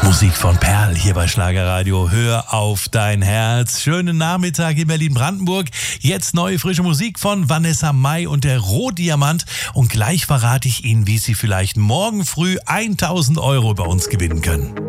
Musik von Perl hier bei Schlagerradio. Hör auf dein Herz. Schönen Nachmittag in Berlin-Brandenburg. Jetzt neue frische Musik von Vanessa Mai und der Rohdiamant. Und gleich verrate ich Ihnen, wie Sie vielleicht morgen früh 1.000 € bei uns gewinnen können.